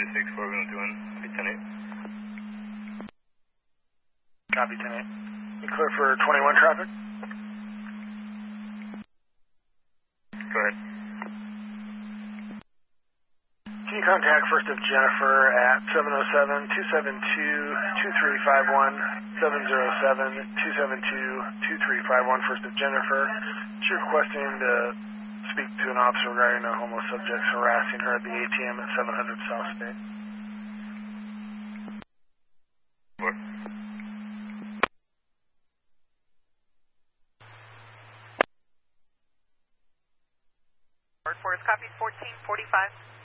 36, 4, we're going to 10-8. Copy 10-8. You clear for 21 traffic? Go ahead. Can you contact First of Jennifer at 707-272-2351, 707-272-2351, First of Jennifer. She's requesting to speak to an officer regarding a homeless subject harassing her at the ATM at 700 South State. What? Forest copies 1445.